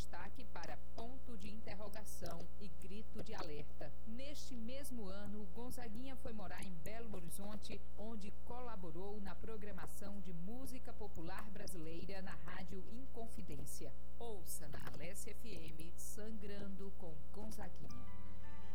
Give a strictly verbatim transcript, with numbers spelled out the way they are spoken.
destaque para ponto de interrogação e grito de alerta. Neste mesmo ano, Gonzaguinha foi morar em Belo Horizonte, onde colaborou na programação de música popular brasileira na rádio Inconfidência. Ouça na Alesse F M, Sangrando com Gonzaguinha.